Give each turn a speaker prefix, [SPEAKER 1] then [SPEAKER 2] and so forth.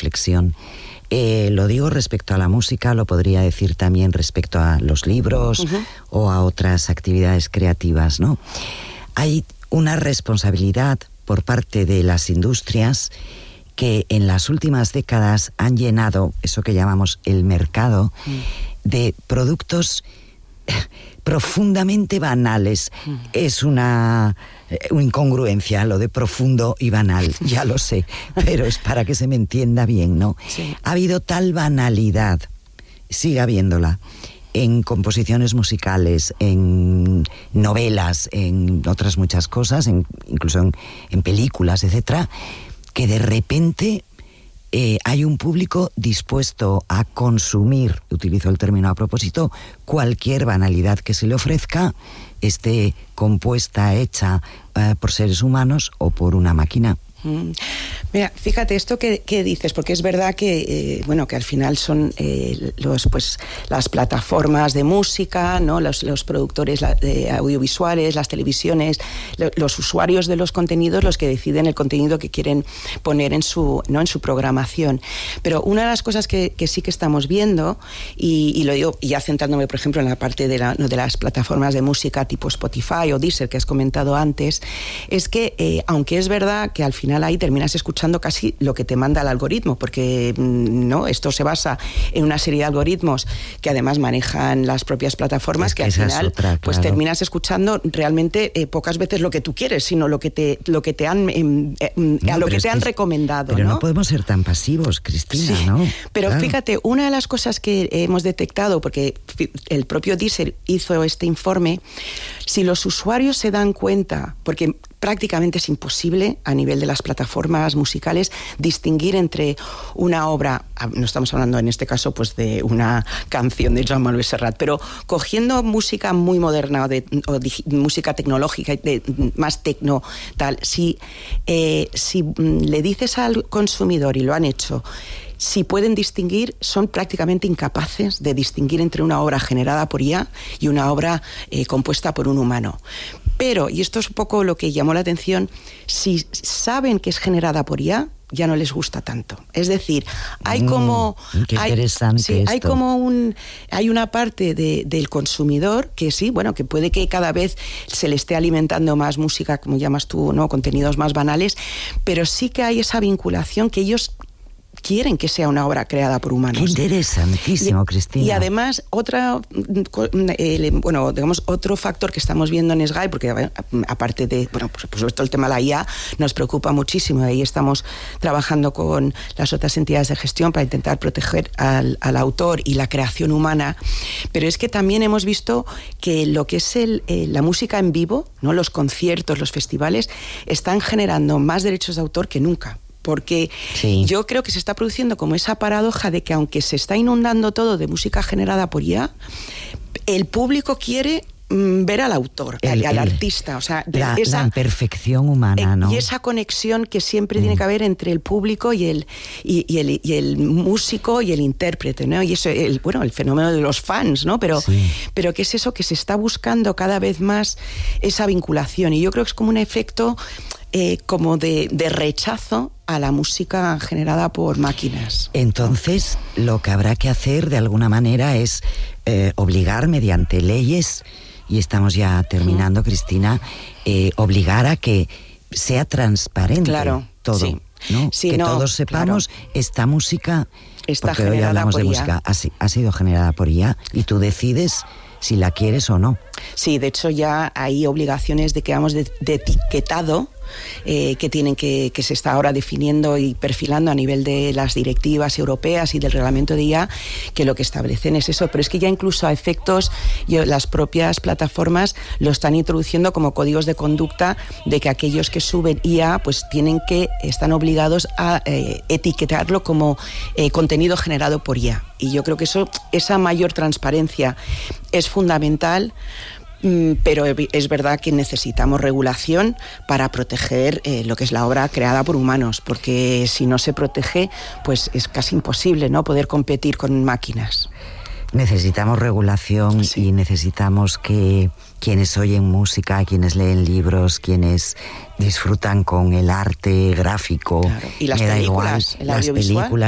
[SPEAKER 1] reflexión. Lo digo respecto a la música, lo podría decir también respecto a los libros o a otras actividades creativas, ¿no? Hay una responsabilidad por parte de las industrias que en las últimas décadas han llenado eso que llamamos el mercado de productos profundamente banales. Es una incongruencia lo de profundo y banal, ya lo sé, pero es para que se me entienda bien, ¿no? Sí. Ha habido tal banalidad, sigue habiéndola, en composiciones musicales, en novelas, en otras muchas cosas, incluso en películas, etcétera, que de repente hay un público dispuesto a consumir, utilizo el término a propósito, cualquier banalidad que se le ofrezca, esté compuesta, hecha por seres humanos o por una máquina.
[SPEAKER 2] Mira, fíjate esto que dices, porque es verdad que que al final son las plataformas de música, ¿no? Los productores de audiovisuales, las televisiones, los usuarios de los contenidos, los que deciden el contenido que quieren poner en su programación. Pero una de las cosas que sí que estamos viendo, y lo digo ya centrándome por ejemplo en la parte de las plataformas de música tipo Spotify o Deezer que has comentado antes, es que aunque es verdad que al final ahí terminas escuchando casi lo que te manda el algoritmo, porque no, esto se basa en una serie de algoritmos que además manejan las propias plataformas, que al final pues terminas escuchando realmente pocas veces lo que tú quieres, sino lo que te han recomendado.
[SPEAKER 1] Pero no podemos ser tan pasivos, Cristina, sí, ¿no?
[SPEAKER 2] Pero fíjate, una de las cosas que hemos detectado, porque el propio Deezer hizo este informe, si los usuarios se dan cuenta, porque prácticamente es imposible a nivel de las plataformas musicales distinguir entre una obra, no estamos hablando en este caso pues de una canción de Joan Manuel Serrat, pero cogiendo música muy moderna o música tecnológica, más tecno, tal, si le dices al consumidor, y lo han hecho, si pueden distinguir, son prácticamente incapaces de distinguir entre una obra generada por IA y una obra compuesta por un humano. Pero, y esto es un poco lo que llamó la atención, si saben que es generada por IA, ya no les gusta tanto. Es decir, hay como...
[SPEAKER 1] Qué interesante
[SPEAKER 2] sí, hay como hay una parte del consumidor que sí, bueno, que puede que cada vez se le esté alimentando más música, como llamas tú, ¿no? Contenidos más banales, pero sí que hay esa vinculación que ellos quieren que sea una obra creada por humanos.
[SPEAKER 1] Qué interesantísimo, Cristina.
[SPEAKER 2] Y además, otro factor que estamos viendo en SGAE, porque aparte de, por supuesto, el tema de la IA nos preocupa muchísimo, ahí estamos trabajando con las otras entidades de gestión para intentar proteger al autor y la creación humana, pero es que también hemos visto que lo que es la música en vivo, ¿no? Los conciertos, los festivales, están generando más derechos de autor que nunca. Porque yo creo que se está produciendo como esa paradoja de que aunque se está inundando todo de música generada por IA, el público quiere ver al autor, al artista, o sea,
[SPEAKER 1] la perfección humana, ¿no?
[SPEAKER 2] Y esa conexión que siempre tiene que haber entre el público y el músico y el intérprete, ¿no? Y eso, el fenómeno de los fans, ¿no? Pero ¿qué es eso? Que se está buscando cada vez más esa vinculación, y yo creo que es como un efecto como de rechazo a la música generada por máquinas.
[SPEAKER 1] Entonces, lo que habrá que hacer de alguna manera es obligar mediante leyes, y estamos ya terminando, Cristina, obligar a que sea transparente todo, ¿no? Sí, que todos sepamos esta música, porque hoy hablamos de música, ha sido generada por IA, y tú decides si la quieres o no.
[SPEAKER 2] Sí, de hecho ya hay obligaciones de etiquetado que se está ahora definiendo y perfilando a nivel de las directivas europeas y del reglamento de IA, que lo que establecen es eso, pero es que ya incluso a efectos, las propias plataformas lo están introduciendo como códigos de conducta, de que aquellos que suben IA pues están obligados a etiquetarlo como contenido generado por IA, y yo creo que esa mayor transparencia es fundamental. Pero es verdad que necesitamos regulación para proteger lo que es la obra creada por humanos, porque si no se protege, pues es casi imposible, ¿no?, poder competir con máquinas.
[SPEAKER 1] Necesitamos regulación, y necesitamos que quienes oyen música, quienes leen libros, quienes disfrutan con el arte gráfico,
[SPEAKER 2] y las películas, el audiovisual,